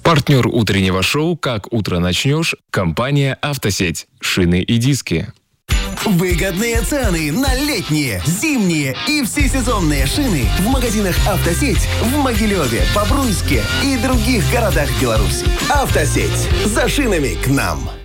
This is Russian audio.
Партнер утреннего шоу «Как утро начнешь» – компания «Автосеть». Шины и диски. Выгодные цены на летние, зимние и всесезонные шины в магазинах «Автосеть» в Могилеве, Бобруйске и других городах Беларуси. «Автосеть» – за шинами к нам!